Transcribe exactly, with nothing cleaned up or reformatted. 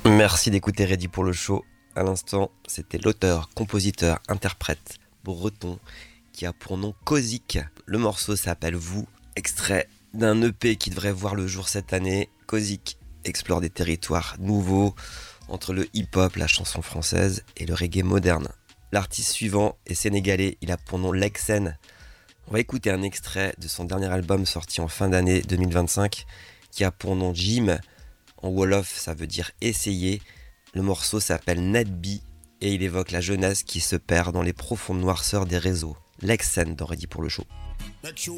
Merci d'écouter Ready pour le show. À l'instant, c'était l'auteur, compositeur, interprète breton qui a pour nom Kozik. Le morceau s'appelle Vous, extrait d'un E P qui devrait voir le jour cette année. Kozik explore des territoires nouveaux entre le hip-hop, la chanson française et le reggae moderne. L'artiste suivant est sénégalais, il a pour nom Lexen. On va écouter un extrait de son dernier album sorti en fin d'année deux mille vingt-cinq qui a pour nom Jim. En Wolof, ça veut dire essayer. Le morceau s'appelle Netbi et il évoque la jeunesse qui se perd dans les profondes noirceurs des réseaux. Lexen dans Ready pour le show.